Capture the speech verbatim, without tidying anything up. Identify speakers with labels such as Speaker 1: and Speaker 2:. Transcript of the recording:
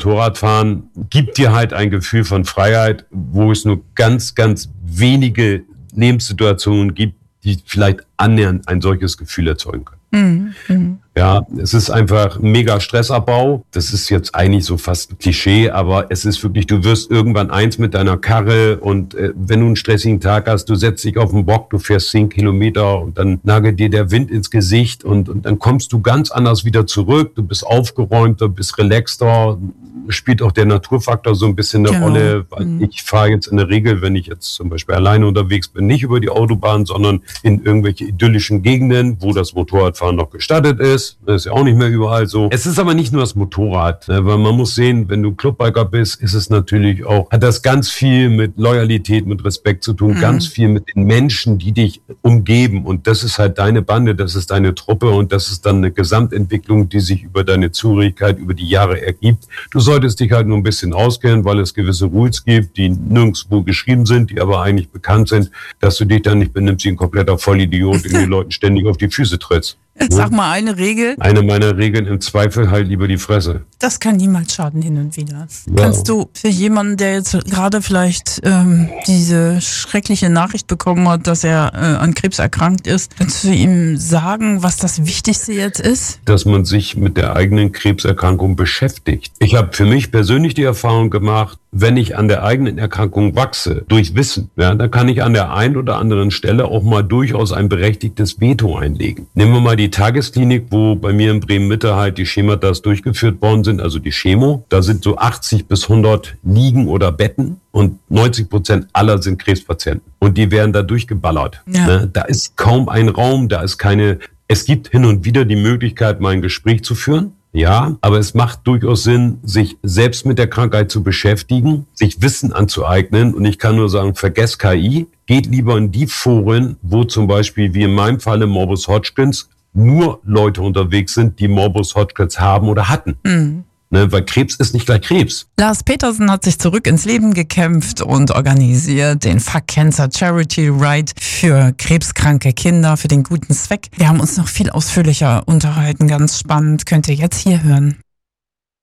Speaker 1: Motorradfahren gibt dir halt ein Gefühl von Freiheit, wo es nur ganz, ganz wenige Lebenssituationen gibt, die vielleicht annähernd ein solches Gefühl erzeugen können. Mhm. Ja, es ist einfach mega Stressabbau. Das ist jetzt eigentlich so fast ein Klischee, aber es ist wirklich, du wirst irgendwann eins mit deiner Karre und äh, wenn du einen stressigen Tag hast, du setzt dich auf den Bock, du fährst zehn Kilometer und dann nagelt dir der Wind ins Gesicht und, und dann kommst du ganz anders wieder zurück. Du bist aufgeräumter, bist relaxter, spielt auch der Naturfaktor so ein bisschen eine genau. Rolle, weil mhm. ich fahre jetzt in der Regel, wenn ich jetzt zum Beispiel alleine unterwegs bin, nicht über die Autobahn, sondern in irgendwelche idyllischen Gegenden, wo das Motorradfahren noch gestattet ist. Das ist ja auch nicht mehr überall so. Es ist aber nicht nur das Motorrad, ne, weil man muss sehen, wenn du Clubbiker bist, ist es natürlich auch, hat das ganz viel mit Loyalität, mit Respekt zu tun, mhm. ganz viel mit den Menschen, die dich umgeben und das ist halt deine Bande, das ist deine Truppe und das ist dann eine Gesamtentwicklung, die sich über deine Zugehörigkeit über die Jahre ergibt. Du solltest dich halt nur ein bisschen auskennen, weil es gewisse Rules gibt, die nirgendwo geschrieben sind, die aber eigentlich bekannt sind, dass du dich dann nicht benimmst wie ein kompletter Vollidiot und den Leuten ständig auf die Füße trittst.
Speaker 2: Jetzt sag mal eine Regel.
Speaker 1: Eine meiner Regeln, im Zweifel halt lieber die Fresse.
Speaker 2: Das kann niemals schaden hin und wieder. Ja. Kannst du für jemanden, der jetzt gerade vielleicht ähm, diese schreckliche Nachricht bekommen hat, dass er äh, an Krebs erkrankt ist, kannst du ihm sagen, was das Wichtigste jetzt ist?
Speaker 1: Dass man sich mit der eigenen Krebserkrankung beschäftigt. Ich habe für mich persönlich die Erfahrung gemacht, wenn ich an der eigenen Erkrankung wachse, durch Wissen, ja, dann kann ich an der einen oder anderen Stelle auch mal durchaus ein berechtigtes Veto einlegen. Nehmen wir mal die Tagesklinik, wo bei mir in Bremen-Mitte halt die Schematas durchgeführt worden sind, also die Chemo. Da sind so achtzig bis hundert Liegen oder Betten und neunzig Prozent aller sind Krebspatienten. Und die werden da durchgeballert. Ja. Ne? Da ist kaum ein Raum, da ist keine... Es gibt hin und wieder die Möglichkeit, mal ein Gespräch zu führen. Ja, aber es macht durchaus Sinn, sich selbst mit der Krankheit zu beschäftigen, sich Wissen anzueignen. Und ich kann nur sagen, vergesst K I, geht lieber in die Foren, wo zum Beispiel, wie in meinem Falle Morbus Hodgkins, nur Leute unterwegs sind, die Morbus Hodgkins haben oder hatten. Mhm. Ne, weil Krebs ist nicht gleich Krebs.
Speaker 2: Lars Petersen hat sich zurück ins Leben gekämpft und organisiert den Fuck Cancer Charity Ride für krebskranke Kinder, für den guten Zweck. Wir haben uns noch viel ausführlicher unterhalten, ganz spannend, könnt ihr jetzt hier hören.